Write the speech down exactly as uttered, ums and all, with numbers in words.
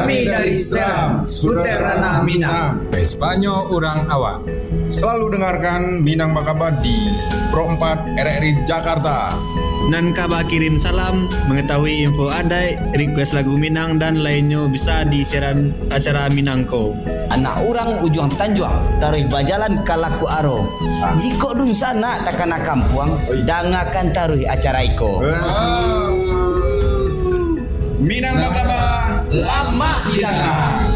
Kami dari Seram, Skuter Ranah Minang. Espanyo Urang Awak. Selalu dengarkan Minang Makaba di Pro empat R R I Jakarta. Nan kaba kirim salam, mengetahui info adai, request lagu Minang dan lainnya bisa di siaran acara Minangko. Anak orang ujung Tanjuang, taruh bajalan kalaku aro. Jiko dun sana takana kampuang, dangakan taruh acara iko. Minang Makaba, lama hilang.